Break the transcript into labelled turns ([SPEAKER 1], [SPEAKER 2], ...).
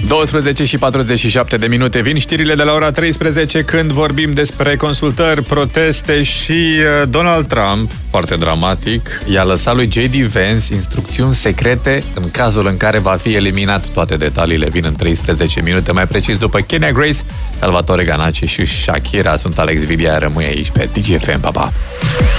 [SPEAKER 1] 12 și 47 de minute. Vin știrile de la ora 13 când vorbim despre consultări, proteste și Donald Trump, foarte dramatic, i-a lăsat lui J.D. Vance instrucțiuni secrete în cazul în care va fi eliminat. Toate detaliile vin în 13 minute, mai precis după Kenya Grace, Salvatore Ganache și Shakira. Sunt Alex Vidia, rămâi aici pe DGFM, pa, pa!